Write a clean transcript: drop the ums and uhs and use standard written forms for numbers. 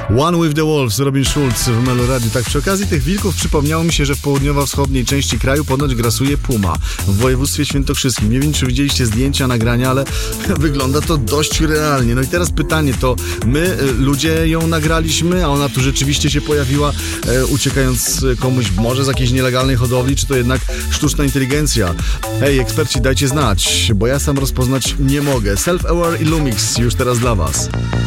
One with the Wolves, Robin Schulz w Melo Radio. Tak, przy okazji tych wilków przypomniało mi się, że w południowo-wschodniej części kraju ponoć grasuje puma w województwie świętokrzyskim. Nie wiem, czy widzieliście zdjęcia, nagrania, ale wygląda to dość realnie. No i teraz pytanie to, my ludzie ją nagraliśmy, a ona tu rzeczywiście się pojawiła, uciekając komuś może z jakiejś nielegalnej hodowli, czy to jednak sztuczna inteligencja? Hej, eksperci, dajcie znać, bo ja sam rozpoznać nie mogę. Self-Aware i Lumix już teraz dla Was.